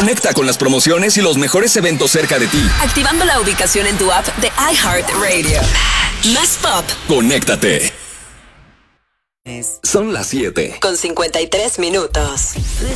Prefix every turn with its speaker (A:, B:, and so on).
A: Conecta con las promociones y los mejores eventos cerca de ti.
B: Activando la ubicación en tu app de iHeartRadio. Más pop.
A: Conéctate. Son las 7.
B: Con 53 minutos.